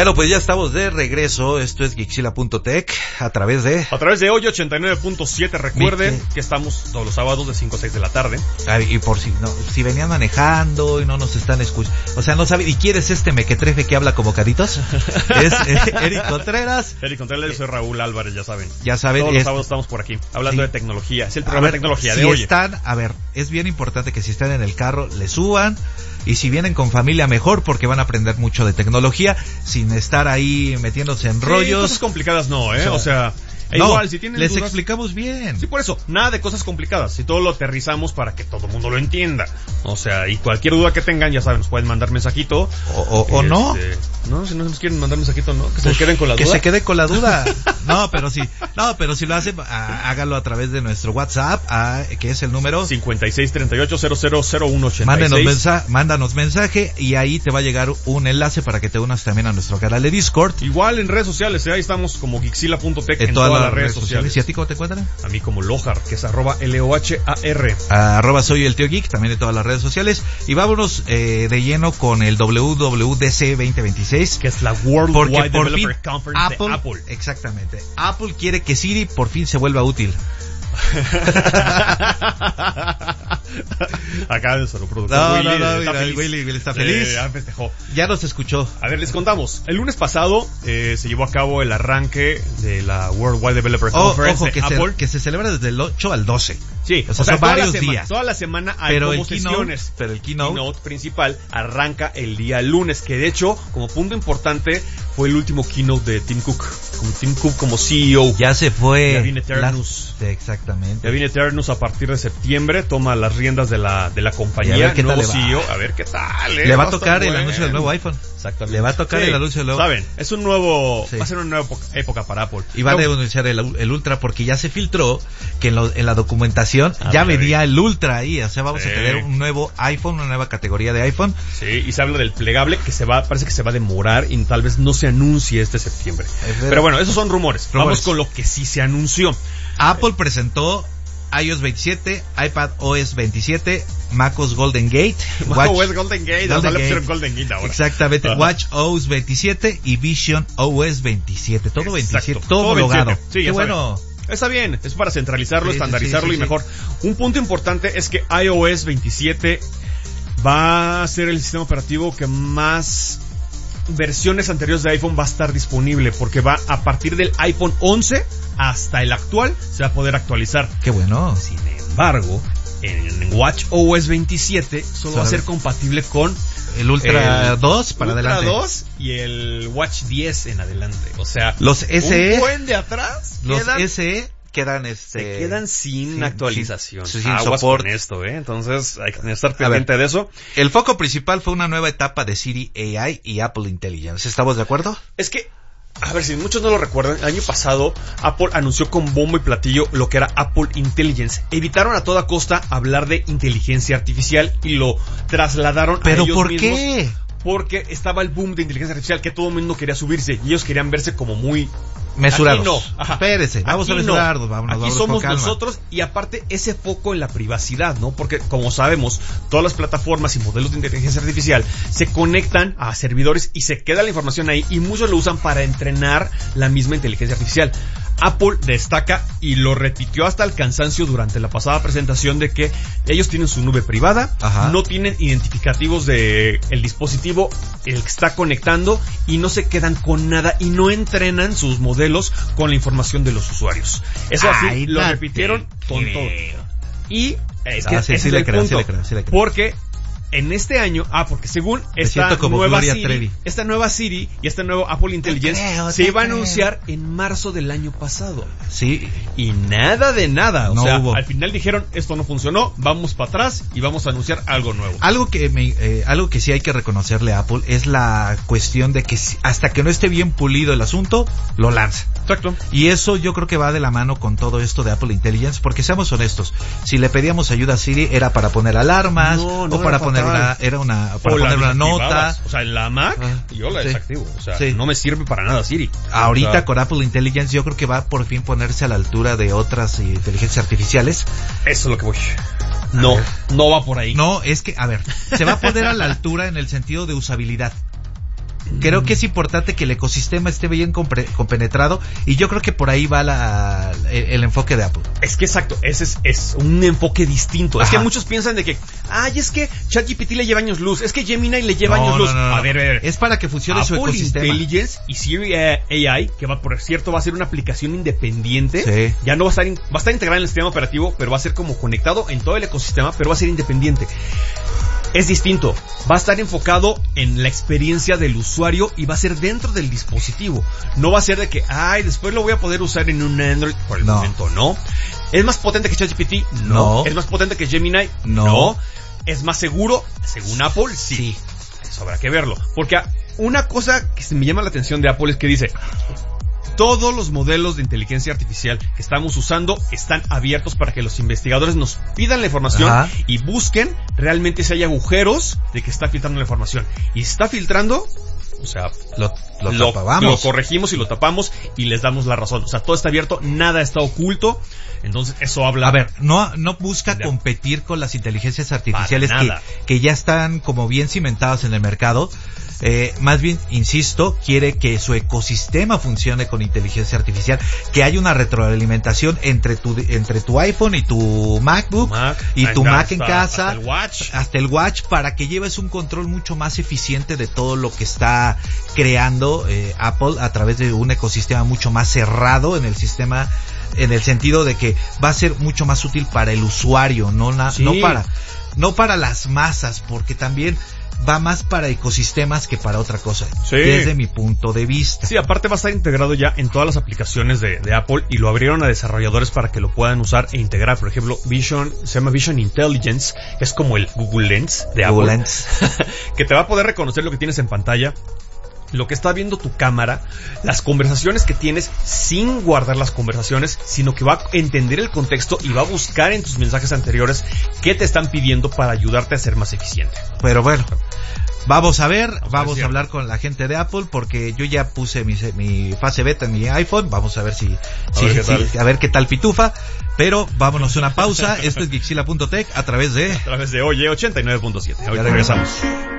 Bueno, pues ya estamos de regreso. Esto es Geekzilla.tech a través de hoy 89.7. Recuerde que estamos todos los sábados de 5 a 6 de la tarde. Y por si venían manejando y no nos están escuchando, o sea, no saben, ¿y quién es este mequetrefe que habla como caritos? Es Eric Contreras. Yo soy Raúl Álvarez, ya saben. Todos los sábados estamos por aquí, hablando de tecnología. Es el programa de tecnología de hoy. Es bien importante que si están en el carro, le suban. Y si vienen con familia, mejor, porque van a aprender mucho de tecnología sin estar ahí metiéndose en rollos. Cosas complicadas no, o sea no, igual, si tienen les dudas, explicamos bien. Sí, por eso, nada de cosas complicadas. Si todo lo aterrizamos para que todo el mundo lo entienda. O sea, y cualquier duda que tengan, ya saben, nos pueden mandar mensajito. O no. No, si no nos quieren mandar mensajito, no. Que se queden con la duda. Que se quede con la duda. pero si lo hacen, hágalo a través de nuestro WhatsApp, que es el número 5638000186. Mándanos mensaje y ahí te va a llegar un enlace para que te unas también a nuestro canal de Discord. Igual en redes sociales, ahí estamos como Geekzilla.tech en todas las redes sociales. ¿Y a ti cómo te encuentran? A mí como Lohar, que es @LOHAR. Soy el tío Geek, también en todas las redes sociales. Y vámonos de lleno con el WWDC 2026, que es la World Wide Developer Conference de Apple. Exactamente. Apple quiere que Siri por fin se vuelva útil. Acá nuestro productor Willy está feliz. Ya festejó. Ya nos escuchó. A ver, les contamos. El lunes pasado se llevó a cabo el arranque de la World Wide Developer Conference de Apple. Que se celebra desde el 8 al 12. Sí, o sea son varios días. Toda la semana hay como sesiones. Pero el keynote principal arranca el día lunes, que de hecho, como punto importante, fue el último keynote de Tim Cook. Tim Cook como CEO. Ya se fue. Ya viene Ternus. Exactamente. Ya viene Ternus a partir de septiembre, toma las riendas de la compañía, nuevo CEO. A ver qué tal. Le va a tocar el anuncio del nuevo iPhone. Exactamente. Le va a tocar el anuncio del nuevo. Saben, es un nuevo, va a ser una nueva época para Apple. Y van a anunciar el Ultra porque ya se filtró que en la documentación ya venía el Ultra ahí. O sea, vamos a tener un nuevo iPhone, una nueva categoría de iPhone. Sí, y se habla del plegable que parece que se va a demorar y tal vez no se anuncie este septiembre. Pero bueno, esos son rumores. Vamos con lo que sí se anunció. Apple presentó iOS 27, iPad OS 27, macOS Golden Gate, Golden Gate ahora. Exactamente, Watch OS 27 y Vision OS 27, todo 27, todo homologado. Sí, qué bueno. Está bien, es para centralizarlo, estandarizarlo y mejor. Un punto importante es que iOS 27 va a ser el sistema operativo que más versiones anteriores de iPhone va a estar disponible, porque va a partir del iPhone 11 hasta el actual se va a poder actualizar. Qué bueno. Sin embargo, en Watch OS 27 solo va a ser compatible con el Ultra 2 para Ultra adelante. 2 y el Watch 10 en adelante. O sea, los SE, un buen de atrás, los SE se quedan sin actualización. Sin Aguas soporte. con esto, entonces hay que estar pendiente de eso. El foco principal fue una nueva etapa de Siri AI y Apple Intelligence. ¿Estamos de acuerdo? Es que, a ver, si muchos no lo recuerdan, el año pasado Apple anunció con bombo y platillo lo que era Apple Intelligence. Evitaron a toda costa hablar de inteligencia artificial y lo trasladaron a ellos mismos. ¿Pero por qué? Porque estaba el boom de inteligencia artificial, que todo el mundo quería subirse y ellos querían verse como muy mesurados. Aquí no. Espérese, vamos a mesurarnos, vámonos. Aquí somos nosotros, y aparte ese foco en la privacidad, ¿no? Porque como sabemos, todas las plataformas y modelos de inteligencia artificial se conectan a servidores y se queda la información ahí, y muchos lo usan para entrenar la misma inteligencia artificial. Apple destaca y lo repitió hasta el cansancio durante la pasada presentación de que ellos tienen su nube privada, no tienen identificativos de el dispositivo el que está conectando y no se quedan con nada y no entrenan sus modelos con la información de los usuarios. Eso así lo repitieron con todo. Y es que ese es el punto, porque en este año, porque según esta nueva Siri y este nuevo Apple Intelligence se iba a anunciar en marzo del año pasado. Sí. Y nada de nada. O sea, hubo. Al final dijeron, esto no funcionó, vamos para atrás y vamos a anunciar algo nuevo. Algo que sí hay que reconocerle a Apple es la cuestión de que hasta que no esté bien pulido el asunto, lo lanza. Exacto. Y eso yo creo que va de la mano con todo esto de Apple Intelligence, porque seamos honestos, si le pedíamos ayuda a Siri era para poner alarmas o para poner una nota. O sea, en la Mac yo la desactivo. O sea, no me sirve para nada Siri. Ahorita con Apple Intelligence yo creo que va a por fin ponerse a la altura de otras inteligencias artificiales. Eso es lo que voy. No va por ahí. No, es que, a ver, se va a poner a la altura en el sentido de usabilidad. creo que es importante que el ecosistema esté bien compenetrado, y yo creo que por ahí va el enfoque de Apple. Es que exacto, ese es un enfoque distinto. Ajá. Es que muchos piensan de que, es que ChatGPT le lleva años luz, es que Gemini le lleva años luz. No. A ver. Es para que funcione su ecosistema. Intelligence y Siri AI, que por cierto va a ser una aplicación independiente. Sí. Ya no va a estar integrada en el sistema operativo, pero va a ser como conectado en todo el ecosistema, pero va a ser independiente. Es distinto, va a estar enfocado en la experiencia del usuario y va a ser dentro del dispositivo. No va a ser de que, después lo voy a poder usar en un Android. Por el momento, no. ¿Es más potente que ChatGPT? No. ¿Es más potente que Gemini? No. ¿Es más seguro? Según Apple, sí. Eso habrá que verlo. Porque una cosa que me llama la atención de Apple es que dice: todos los modelos de inteligencia artificial que estamos usando están abiertos para que los investigadores nos pidan la información y busquen realmente si hay agujeros de que está filtrando la información. Y si está filtrando, o sea, lo corregimos y lo tapamos y les damos la razón. O sea, todo está abierto, nada está oculto. Entonces eso habla... A ver, no busca competir con las inteligencias artificiales que ya están como bien cimentadas en el mercado. Más bien, insisto, quiere que su ecosistema funcione con inteligencia artificial, que haya una retroalimentación entre tu iPhone y tu MacBook y tu Mac en casa, hasta el Watch, para que lleves un control mucho más eficiente de todo lo que está creando Apple a través de un ecosistema mucho más cerrado en el sistema, en el sentido de que va a ser mucho más útil para el usuario, no para las masas, porque también va más para ecosistemas que para otra cosa, desde mi punto de vista. Sí, aparte va a estar integrado ya en todas las aplicaciones de Apple, y lo abrieron a desarrolladores para que lo puedan usar e integrar. Por ejemplo, se llama Vision Intelligence, que es como el Google Lens de Apple. Lens. Que te va a poder reconocer lo que tienes en pantalla, lo que está viendo tu cámara, las conversaciones que tienes sin guardar las conversaciones, sino que va a entender el contexto y va a buscar en tus mensajes anteriores qué te están pidiendo para ayudarte a ser más eficiente. Pero bueno, vamos a hablar con la gente de Apple, porque yo ya puse mi fase beta en mi iPhone. Vamos a ver a ver qué tal pitufa. Pero vámonos a una pausa. Esto es Geekzilla.tech a través de Oye 89.7. Hoy regresamos.